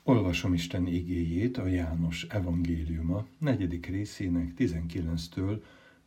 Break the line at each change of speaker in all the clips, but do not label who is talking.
Olvasom Isten igéjét a János evangéliuma 4. részének 19-től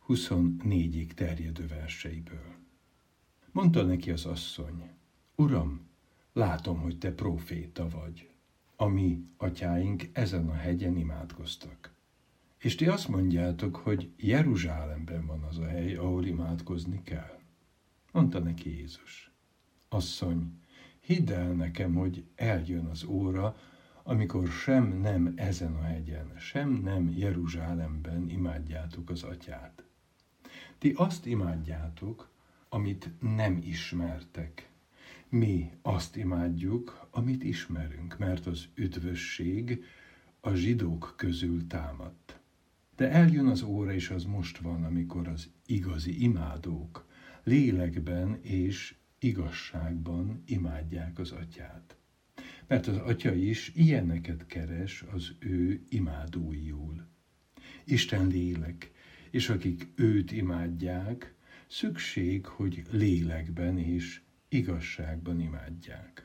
24-ig terjedő verseiből. Mondta neki az asszony: Uram, látom, hogy te próféta vagy. A mi atyáink ezen a hegyen imádkoztak. És ti azt mondjátok, hogy Jeruzsálemben van az a hely, ahol imádkozni kell. Mondta neki Jézus: Asszony, hidd el nekem, hogy eljön az óra, amikor sem nem ezen a hegyen, sem nem Jeruzsálemben imádjátok az atyát. Ti azt imádjátok, amit nem ismertek. Mi azt imádjuk, amit ismerünk, mert az üdvösség a zsidók közül támadt. De eljön az óra, és az most van, amikor az igazi imádók lélekben és igazságban imádják az atyát. Mert az atya is ilyeneket keres az ő imádóiul. Isten lélek, és akik őt imádják, szükség, hogy lélekben és igazságban imádják.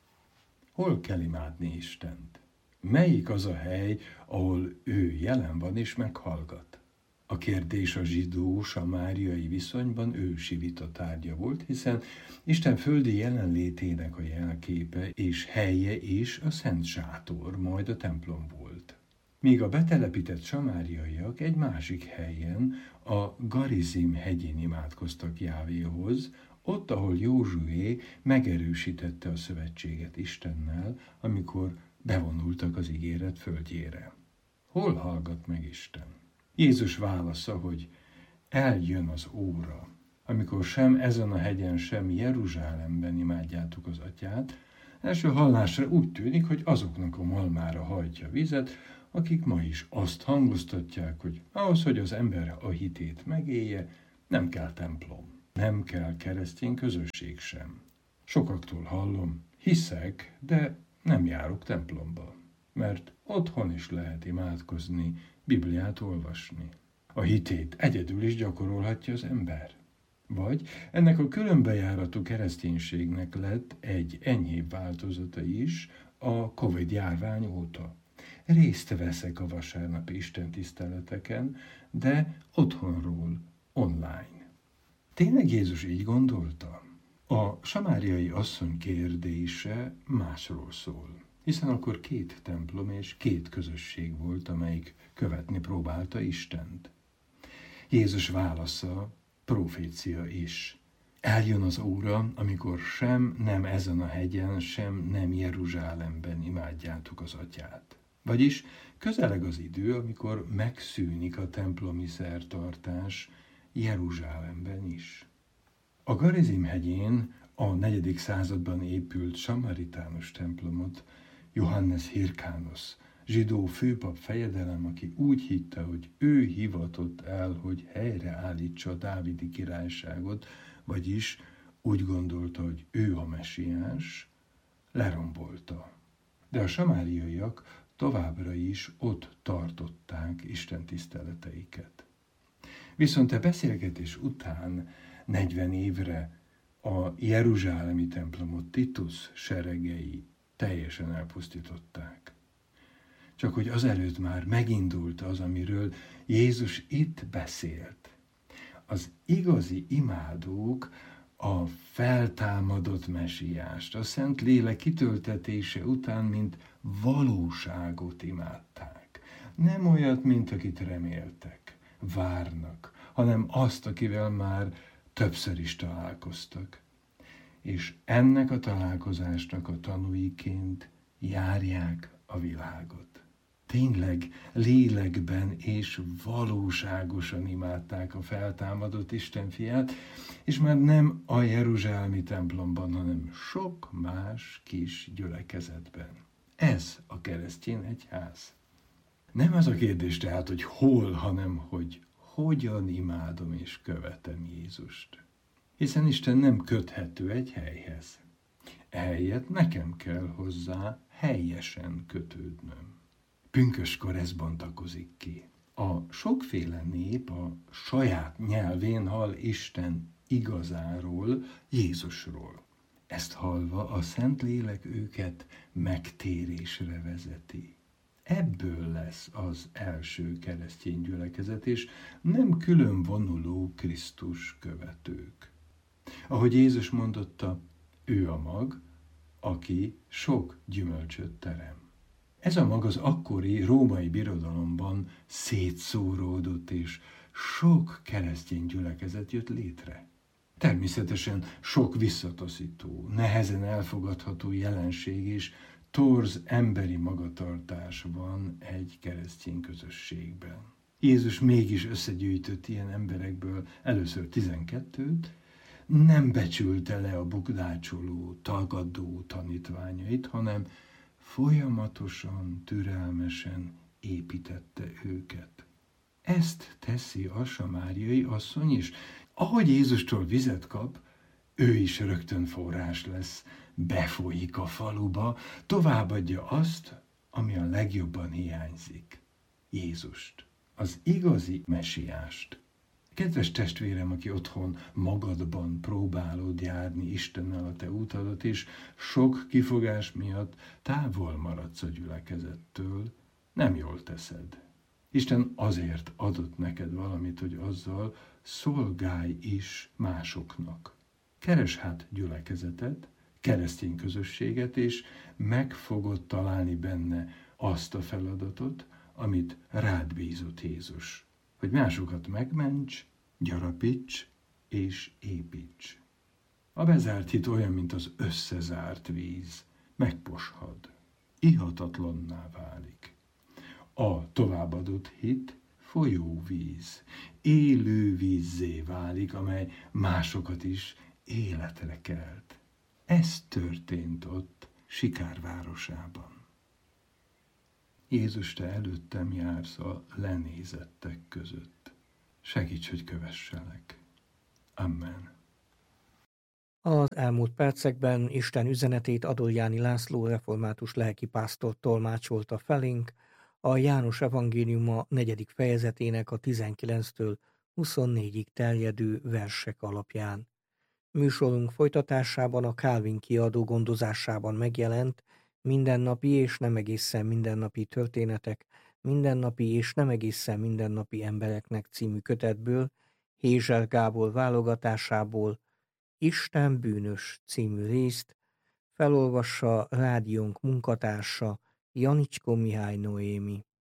Hol kell imádni Istent? Melyik az a hely, ahol ő jelen van és meghallgat? A kérdés a zsidó-samáriai viszonyban ősi vita tárgya volt, hiszen Isten földi jelenlétének a jelképe és helye is a Szent Sátor, majd a templom volt. Míg a betelepített samáriaiak egy másik helyen, a Garizim hegyén imádkoztak Jávéhoz, ott, ahol Józsué megerősítette a szövetséget Istennel, amikor bevonultak az ígéret földjére. Hol hallgat meg Isten? Jézus válasza, hogy eljön az óra, amikor sem ezen a hegyen, sem Jeruzsálemben imádjátok az atyát, első hallásra úgy tűnik, hogy azoknak a malmára hajtja vizet, akik ma is azt hangoztatják, hogy ahhoz, hogy az ember a hitét megélje, nem kell templom, nem kell keresztény közösség sem. Sokaktól hallom, hiszek, de nem járok templomba, mert otthon is lehet imádkozni, Bibliát olvasni. A hitét egyedül is gyakorolhatja az ember. Vagy ennek a különbejáratú kereszténységnek lett egy enyhébb változata is a Covid-járvány óta. Részt veszek a vasárnapi istentiszteleteken, de otthonról, online. Tényleg Jézus így gondolta? A samáriai asszony kérdése másról szól, hiszen akkor 2 templom és 2 közösség volt, amelyik követni próbálta Istent. Jézus válasza profécia is. Eljön az óra, amikor sem nem ezen a hegyen, sem nem Jeruzsálemben imádjátok az atyát. Vagyis közeleg az idő, amikor megszűnik a templomi szertartás Jeruzsálemben is. A Garizim hegyén a 4. században épült samaritánus templomot Johannes Hyrkánosz, zsidó főpap fejedelem, aki úgy hitte, hogy ő hivatott el, hogy helyreállítsa a dávidi királyságot, vagyis úgy gondolta, hogy ő a mesiás, lerombolta. De a samáriaiak továbbra is ott tartották Isten tiszteleteiket. Viszont a beszélgetés után 40 évre a jeruzsálemi templomot Titus seregei teljesen elpusztították. Csak hogy azelőtt már megindult az, amiről Jézus itt beszélt. Az igazi imádók a feltámadott mesiást, a Szent Lélek kitöltetése után, mint valóságot imádták. Nem olyat, mint akit reméltek, várnak, hanem azt, akivel már többször is találkoztak. És ennek a találkozásnak a tanúiként járják a világot. Tényleg lélekben és valóságosan imádták a feltámadott Isten fiát, és már nem a jeruzsálemi templomban, hanem sok más kis gyülekezetben. Ez a keresztény egyház. Nem az a kérdés tehát, hogy hol, hanem hogy hogyan imádom és követem Jézust. Hiszen Isten nem köthető egy helyhez. Ehelyett nekem kell hozzá helyesen kötődnöm. Pünkösdkor ez bontakozik ki. A sokféle nép a saját nyelvén hall Isten igazáról, Jézusról. Ezt hallva a Szentlélek őket megtérésre vezeti. Ebből lesz az első keresztény gyülekezet, és nem külön vonuló Krisztus követők. Ahogy Jézus mondotta, ő a mag, aki sok gyümölcsöt terem. Ez a mag az akkori római birodalomban szétszóródott, és sok keresztény gyülekezet jött létre. Természetesen sok visszataszító, nehezen elfogadható jelenség és torz emberi magatartás van egy keresztény közösségben. Jézus mégis összegyűjtött ilyen emberekből először 12-t, nem becsülte le a bukdácsoló, tagadó tanítványait, hanem folyamatosan, türelmesen építette őket. Ezt teszi a samáriai asszony is. Ahogy Jézustól vizet kap, ő is rögtön forrás lesz, befolyik a faluba, továbbadja azt, ami a legjobban hiányzik. Jézust, az igazi mesiást. Kedves testvérem, aki otthon magadban próbálod járni Istennel a te utadat, és sok kifogás miatt távol maradsz a gyülekezettől, nem jól teszed. Isten azért adott neked valamit, hogy azzal szolgálj is másoknak. Keres hát gyülekezetet, keresztény közösséget, és meg fogod találni benne azt a feladatot, amit rád bízott Jézus. Hogy másokat megments, gyarapíts és építs. A bezárt hit olyan, mint az összezárt víz. Megposhad, ihatatlanná válik. A továbbadott hit folyóvíz, élő vízzé válik, amely másokat is életre kelt. Ez történt ott Sikár városában. Jézus, te előttem jársz a lenézettek között. Segíts, hogy kövesselek. Amen.
Az elmúlt percekben Isten üzenetét Adoljáni László református lelkipásztor tolmácsolta felénk a János evangéliuma 4. fejezetének a 19-től 24-ig terjedő versek alapján. Műsorunk folytatásában a Calvin kiadó gondozásában megjelent Mindennapi és nem egészen mindennapi történetek, mindennapi és nem egészen mindennapi embereknek című kötetből, Hézser Gábor válogatásából Isten bűnös című részt felolvassa rádiónk munkatársa Janicskó Mihály Noémi.